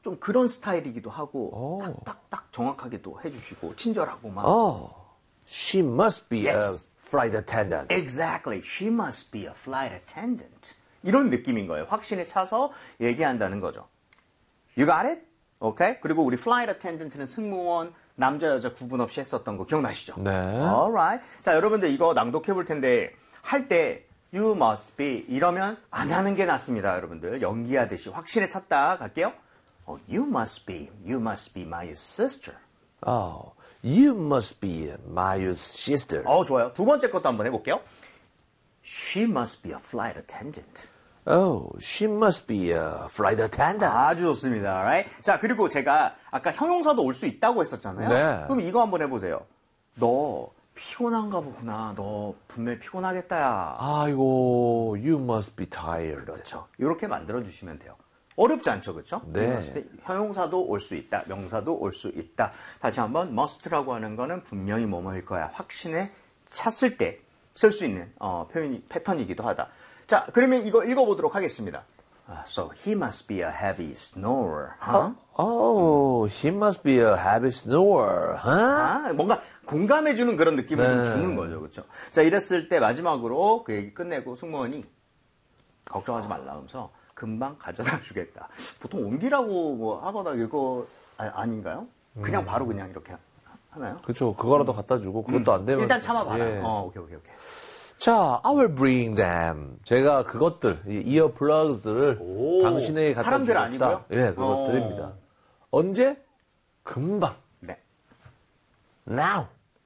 좀 그런 스타일이기도 하고 딱딱딱 정확하게도 해주시고 친절하고 막. She must be a flight attendant. Exactly. She must be a flight attendant. 이런 느낌인 거예요. 확신에 차서 얘기한다는 거죠. You got it? Okay? 그리고 우리 flight attendant는 승무원, 남자, 여자 구분 없이 했었던 거 기억나시죠? 네. Alright. 자, 여러분들 이거 낭독해 볼 텐데 할 때 you must be 이러면 안 하는 게 낫습니다, 여러분들. 연기하듯이 확신에 찼다 갈게요. You must be my sister. You must be my sister. 좋아요. 두 번째 것도 한번 해볼게요. She must be a flight attendant. She must be a flight attendant. 아주 좋습니다. Right? 자, 그리고 제가 아까 형용사도 올 수 있다고 했었잖아요. 네. 그럼 이거 한번 해보세요. 너 피곤한가 보구나. 너 분명히 피곤하겠다, 야. 아이고, you must be tired. 그렇죠. 이렇게 만들어주시면 돼요. 어렵지 않죠, 그렇죠? 네. 형용사도 올 수 있다, 명사도 올 수 있다. 다시 한번 must라고 하는 거는 분명히 뭐뭐일 거야. 확신에 찼을 때 쓸 수 있는 표현이 패턴이기도 하다. 자, 그러면 이거 읽어보도록 하겠습니다. So he must be a heavy snorer. Huh? He must be a heavy snorer. Huh? 뭔가 공감해주는 그런 느낌을 좀 주는 거죠, 그렇죠? 자, 이랬을 때 마지막으로 그 얘기 끝내고 승무원이 걱정하지 말라 하면서 금방 가져다 주겠다. 보통 옮기라고 뭐 하거나 이거 아닌가요? 그냥 바로 그냥 이렇게 하나요? 그렇죠. 그거라도 갖다 주고 그것도 안 되면 일단 참아봐라. 예. 오케이. 자, I will bring them. 제가 그것들, 이어 플러그들을 당신에게 갖다 사람들 주겠다. 아니고요? 예, 그것들입니다. 언제? 금방. 네. Now.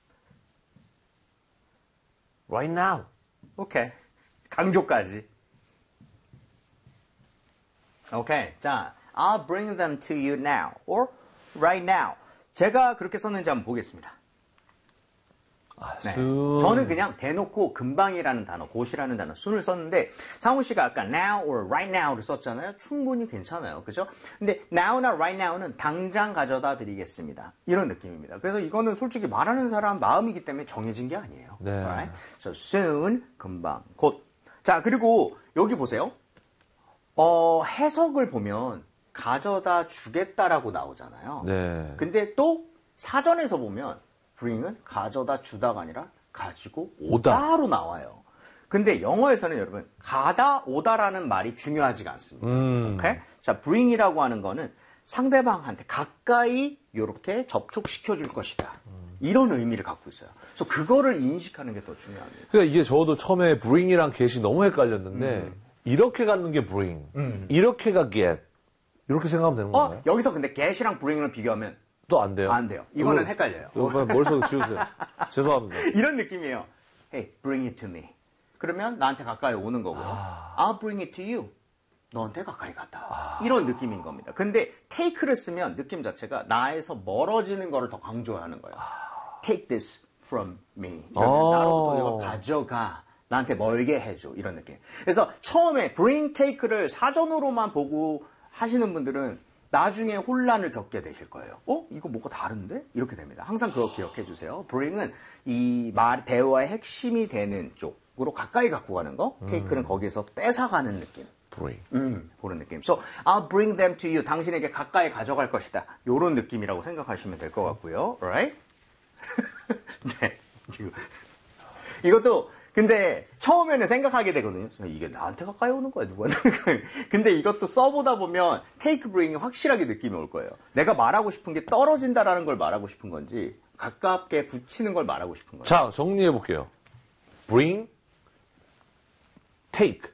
Right now. 오케이. 강조까지. 오케이. 자, I'll bring them to you now. Or right now. 제가 그렇게 썼는지 한번 보겠습니다. 네. 저는 그냥 대놓고 금방이라는 단어, 곧이라는 단어, 순을 썼는데 상훈 씨가 아까 now or right now를 썼잖아요. 충분히 괜찮아요. 그죠? 근데 now나 right now는 당장 가져다 드리겠습니다. 이런 느낌입니다. 그래서 이거는 솔직히 말하는 사람 마음이기 때문에 정해진 게 아니에요. 네. Right? So soon, 금방, 곧. 자, 그리고 여기 보세요. 해석을 보면 가져다 주겠다라고 나오잖아요. 네. 근데 또 사전에서 보면 bring은 가져다 주다가 아니라 가지고 오다. 오다로 나와요. 근데 영어에서는 여러분 가다 오다라는 말이 중요하지가 않습니다. 오케이? 자, bring이라고 하는 거는 상대방한테 가까이 이렇게 접촉시켜 줄 것이다. 이런 의미를 갖고 있어요. 그래서 그거를 인식하는 게 더 중요합니다. 그러니까 이게 저도 처음에 bring이랑 get이 너무 헷갈렸는데 이렇게 가는 게 bring, 이렇게가 get 이렇게 생각하면 되는 건가요? 여기서 근데 get이랑 bring을 비교하면 또 안 돼요? 안 돼요. 이거는 헷갈려요. 이거 머릿속에 지우세요. 죄송합니다. 이런 느낌이에요. Hey, bring it to me. 그러면 나한테 가까이 오는 거고요. I'll bring it to you. 너한테 가까이 갔다. 이런 느낌인 겁니다. 근데 take를 쓰면 느낌 자체가 나에서 멀어지는 거를 더 강조하는 거예요. Take this from me. 이러면 나로부터 이거 가져가. 나한테 멀게 해줘. 이런 느낌. 그래서 처음에 bring, take를 사전으로만 보고 하시는 분들은 나중에 혼란을 겪게 되실 거예요. 이거 뭐가 다른데? 이렇게 됩니다. 항상 그거 기억해 주세요. bring은 이 대화의 핵심이 되는 쪽으로 가까이 갖고 가는 거. take는 거기에서 뺏어가는 느낌. bring. 그런 느낌. So, I'll bring them to you. 당신에게 가까이 가져갈 것이다. 이런 느낌이라고 생각하시면 될 것 같고요. Alright? 네. 이것도 근데 처음에는 생각하게 되거든요. 이게 나한테 가까이 오는 거야, 누구한테? 근데 이것도 써보다 보면 take bring이 확실하게 느낌이 올 거예요. 내가 말하고 싶은 게 떨어진다라는 걸 말하고 싶은 건지 가깝게 붙이는 걸 말하고 싶은 건지. 자, 정리해 볼게요. bring, take.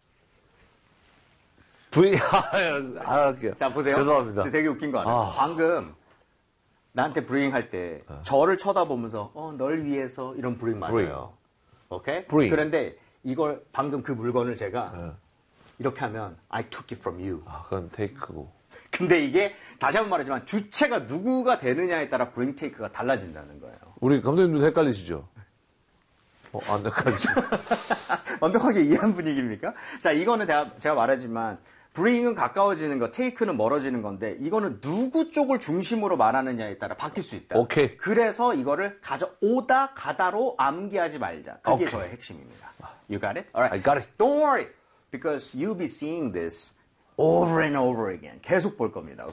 할게요. 자, 보세요. 죄송합니다. 근데 되게 웃긴 거 알아요? 방금 나한테 bring 할 때 저를 쳐다보면서 널 위해서 이런 bring 맞아요. bring. 오케이? bring. 그런데 이걸 방금 그 물건을 제가 이렇게 하면 I took it from you. 그건 take고. 근데 이게 다시 한번 말하지만 주체가 누구가 되느냐에 따라 bring take가 달라진다는 거예요. 우리 감독님도 헷갈리시죠? 안 헷갈리시죠? 완벽하게 이해한 분위기입니까? 자, 이거는 제가 말하지만 bring은 가까워지는 거, take는 멀어지는 건데 이거는 누구 쪽을 중심으로 말하느냐에 따라 바뀔 수 있다. 오케이. 그래서 이거를 오다 가다로 암기하지 말자. 그게 오케이. 저의 핵심입니다. You got it? Alright. I got it. Don't worry, because you'll be seeing this over and over again. 계속 볼 겁니다.